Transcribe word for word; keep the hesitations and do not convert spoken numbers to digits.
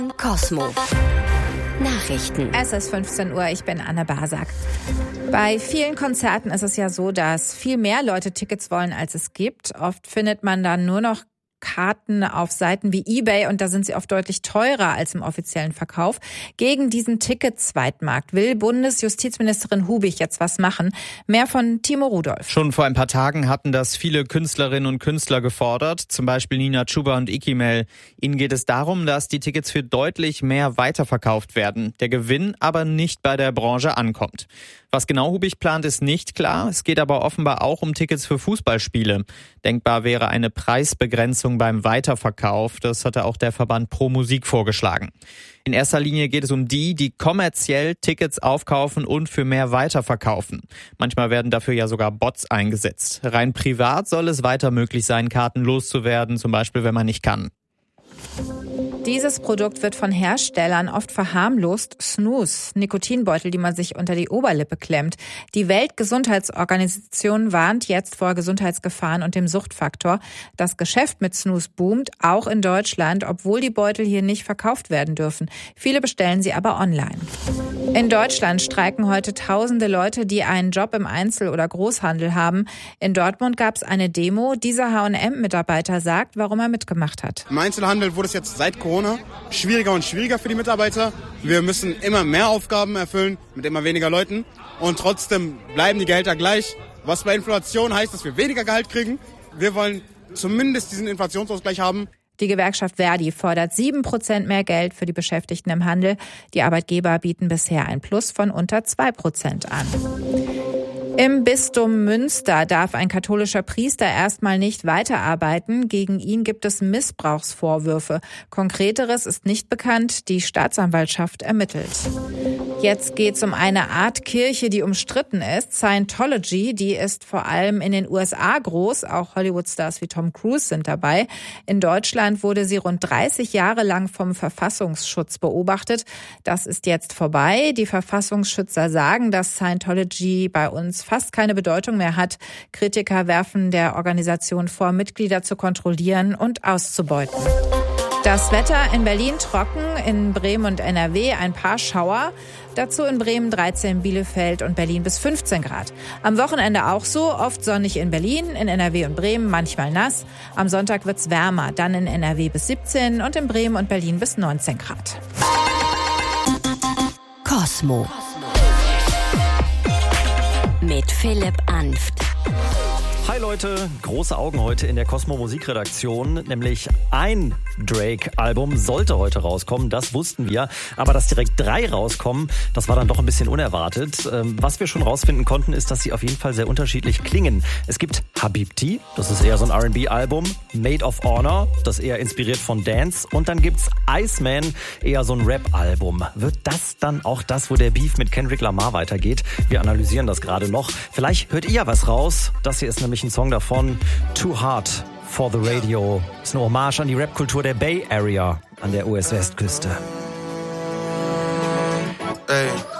Cosmo Nachrichten. Es ist fünfzehn Uhr, ich bin Anne Basak. Bei vielen Konzerten ist es ja so, dass viel mehr Leute Tickets wollen, als es gibt. Oft findet man dann nur noch Karten auf Seiten wie eBay und da sind sie oft deutlich teurer als im offiziellen Verkauf. Gegen diesen Ticket-Zweitmarkt will Bundesjustizministerin Hubich jetzt was machen. Mehr von Timo Rudolph. Schon vor ein paar Tagen hatten das viele Künstlerinnen und Künstler gefordert, zum Beispiel Nina Chuba und Ikimel. Ihnen geht es darum, dass die Tickets für deutlich mehr weiterverkauft werden, der Gewinn aber nicht bei der Branche ankommt. Was genau Hubich plant, ist nicht klar. Es geht aber offenbar auch um Tickets für Fußballspiele. Denkbar wäre eine Preisbegrenzung beim Weiterverkauf. Das hatte auch der Verband Pro Musik vorgeschlagen. In erster Linie geht es um die, die kommerziell Tickets aufkaufen und für mehr weiterverkaufen. Manchmal werden dafür ja sogar Bots eingesetzt. Rein privat soll es weiter möglich sein, Karten loszuwerden, zum Beispiel wenn man nicht kann. Dieses Produkt wird von Herstellern oft verharmlost. Snus, Nikotinbeutel, die man sich unter die Oberlippe klemmt. Die Weltgesundheitsorganisation warnt jetzt vor Gesundheitsgefahren und dem Suchtfaktor. Das Geschäft mit Snus boomt, auch in Deutschland, obwohl die Beutel hier nicht verkauft werden dürfen. Viele bestellen sie aber online. In Deutschland streiken heute tausende Leute, die einen Job im Einzel- oder Großhandel haben. In Dortmund gab es eine Demo. Dieser H und M-Mitarbeiter sagt, warum er mitgemacht hat. Im Einzelhandel wurde es jetzt seit Corona schwieriger und schwieriger für die Mitarbeiter. Wir müssen immer mehr Aufgaben erfüllen mit immer weniger Leuten und trotzdem bleiben die Gehälter gleich, was bei Inflation heißt, dass wir weniger Gehalt kriegen. Wir wollen zumindest diesen Inflationsausgleich haben. Die Gewerkschaft Verdi fordert sieben Prozent mehr Geld für die Beschäftigten im Handel. Die Arbeitgeber bieten bisher ein Plus von unter zwei Prozent an. Im Bistum Münster darf ein katholischer Priester erstmal nicht weiterarbeiten. Gegen ihn gibt es Missbrauchsvorwürfe. Konkreteres ist nicht bekannt. Die Staatsanwaltschaft ermittelt. Jetzt geht's um eine Art Kirche, die umstritten ist. Scientology, die ist vor allem in den U S A groß. Auch Hollywood-Stars wie Tom Cruise sind dabei. In Deutschland wurde sie rund dreißig Jahre lang vom Verfassungsschutz beobachtet. Das ist jetzt vorbei. Die Verfassungsschützer sagen, dass Scientology bei uns fast keine Bedeutung mehr hat. Kritiker werfen der Organisation vor, Mitglieder zu kontrollieren und auszubeuten. Das Wetter in Berlin trocken, in Bremen und N R W ein paar Schauer. Dazu in Bremen dreizehn, Bielefeld und Berlin bis fünfzehn Grad. Am Wochenende auch so, oft sonnig in Berlin, in N R W und Bremen, manchmal nass. Am Sonntag wird's wärmer, dann in N R W bis siebzehn und in Bremen und Berlin bis neunzehn Grad. Cosmo mit Philipp Anft. Hi Leute, große Augen heute in der Cosmo Musikredaktion, nämlich ein Drake-Album sollte heute rauskommen, das wussten wir, aber dass direkt drei rauskommen, das war dann doch ein bisschen unerwartet. Was wir schon rausfinden konnten, ist, dass sie auf jeden Fall sehr unterschiedlich klingen. Es gibt Habibti, das ist eher so ein R and B-Album, Made of Honor, das eher inspiriert von Dance und dann gibt's Iceman, eher so ein Rap-Album. Wird das dann auch das, wo der Beef mit Kendrick Lamar weitergeht? Wir analysieren das gerade noch. Vielleicht hört ihr was raus, das hier ist nämlich ein Song davon, Too Hard for the Radio. Das ist eine Hommage an die Rap-Kultur der Bay Area an der U S-Westküste. Ey.